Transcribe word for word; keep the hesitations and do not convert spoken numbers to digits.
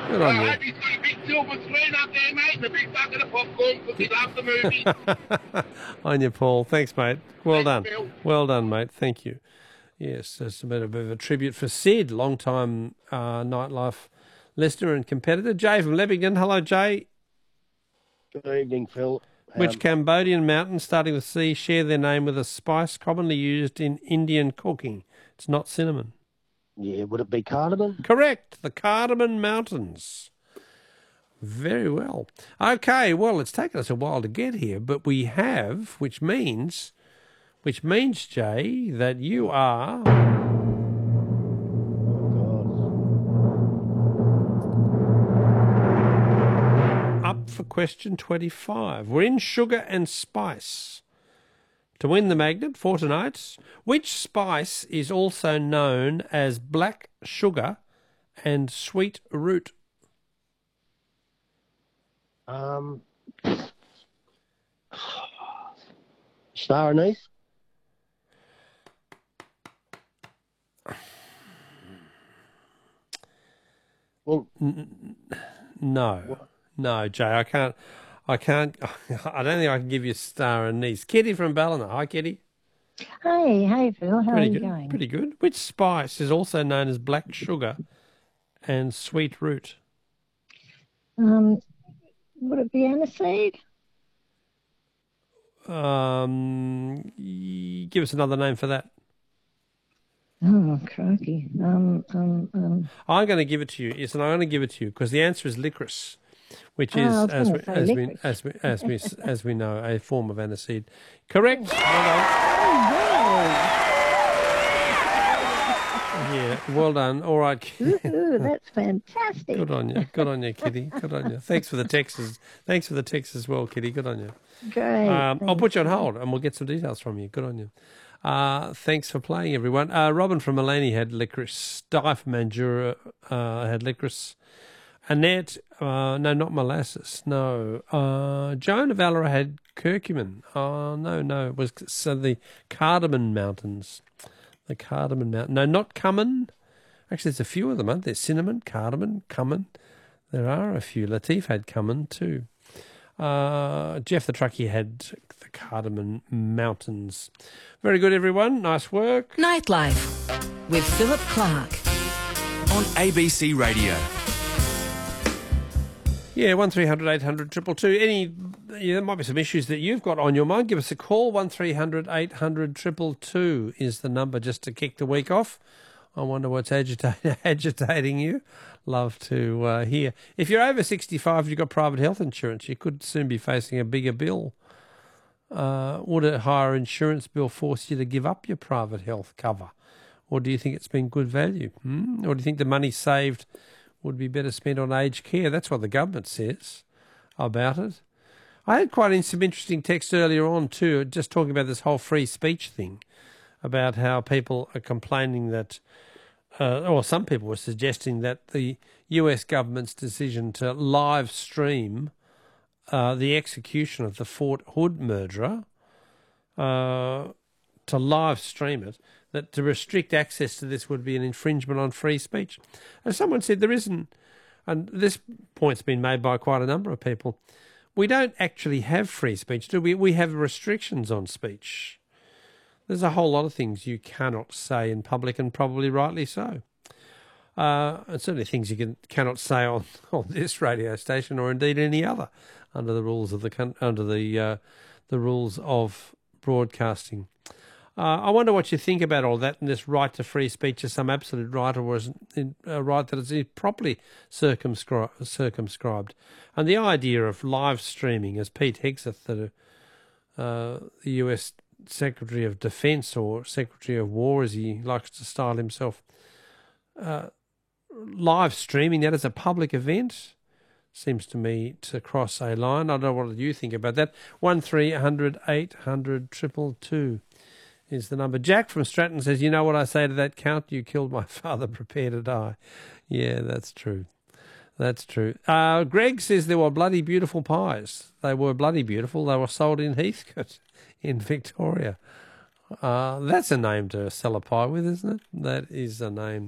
Good I on you. hope he's got a big silver screen up there, mate, and a big bucket of popcorn because we love the movie. On you, Paul. Thanks, mate. Well done. Thanks, Bill. Well done, mate. Thank you. Yes, that's a bit of a tribute for Sid, long-time uh, nightlife listener and competitor. Jay from Leppington. Hello, Jay. Good evening, Phil. Which Um, Cambodian mountain starting with C share their name with a spice commonly used in Indian cooking? It's not cinnamon. yeah, would it be cardamom? Correct. The Cardamom Mountains. Very well. Okay, well, it's taken us a while to get here, but we have, which means, which means, Jay, that you are up for question twenty-five. We're in sugar and spice. To win the magnet for tonight, which spice is also known as black sugar and sweet root? Um, star anise? Well, No, no, Jay, I can't. I can't. I don't think I can give you star anise. Kitty from Ballina. Hi, Kitty. Hey, hey, Phil. How Pretty are you good. going? Pretty good. Which spice is also known as black sugar and sweet root? Um, would it be aniseed? Um, y- give us another name for that. Oh, crikey. Um, um, um. I'm going to give it to you. Yes, and I'm going to give it to you because the answer is licorice, which Oh, is, I was as we, gonna say as, we, licorice. as we as we as we know, a form of aniseed. Correct. Well done. Yeah, well done. All right. Ooh, that's fantastic. Good on you. Good on you, Kitty. Good on you. Thanks for the texts. Thanks for the texts as well, Kitty. Good on you. Great. Um, I'll thank put you on you. hold and we'll get some details from you. Good on you. Uh, thanks for playing, everyone. Uh, Robin from Malani had licorice. Di from Mandurah uh, had licorice. Annette, uh, no, not molasses. No. Uh, Joan of Valera had curcumin. Oh, no, no. It was so the Cardamom Mountains. The Cardamom Mountain. No, not cumin. Actually, there's a few of them, aren't there? Cinnamon, cardamom, cumin. There are a few. Latif had cumin too. Uh, Jeff the Truckie had the Cardamom Mountains. Very good, everyone. Nice work. Nightlife with Philip Clark. On A B C Radio. Yeah, one three hundred eight hundred triple two. Any, yeah, there might be some issues that you've got on your mind. Give us a call. one three hundred eight hundred triple two is the number just to kick the week off. I wonder what's agita- agitating you. Love to uh, hear. If you're over sixty-five, you've got private health insurance. You could soon be facing a bigger bill. Uh, would a higher insurance bill force you to give up your private health cover? Or do you think it's been good value? Hmm? Or do you think the money saved would be better spent on aged care? That's what the government says about it. I had quite some interesting text earlier on too, just talking about this whole free speech thing, about how people are complaining that, uh, or some people were suggesting that the U S government's decision to live stream uh, the execution of the Fort Hood murderer, uh, to live stream it, that to restrict access to this would be an infringement on free speech. As someone said, there isn't, and this point's been made by quite a number of people, we don't actually have free speech, do we? We have restrictions on speech. There's a whole lot of things you cannot say in public, and probably rightly so. Uh, and certainly things you can, cannot say on, on this radio station, or indeed any other, under the rules of the under the uh, the rules of broadcasting. Uh, I wonder what you think about all that, and this right to free speech is some absolute right, or is it a right that is properly circumscri- circumscribed. And the idea of live streaming, as Pete Hegseth, the, uh, the U S Secretary of Defence, or Secretary of War as he likes to style himself, uh, live streaming that as a public event seems to me to cross a line. I don't know what you think about that. one three hundred eight hundred triple two is the number. Jack from Stratton says, you know what I say to that count? You killed my father, prepare to die. Yeah, that's true. That's true. Uh, Greg says there were bloody beautiful pies. They were bloody beautiful. They were sold in Heathcote in Victoria. Uh, that's a name to sell a pie with, isn't it? That is a name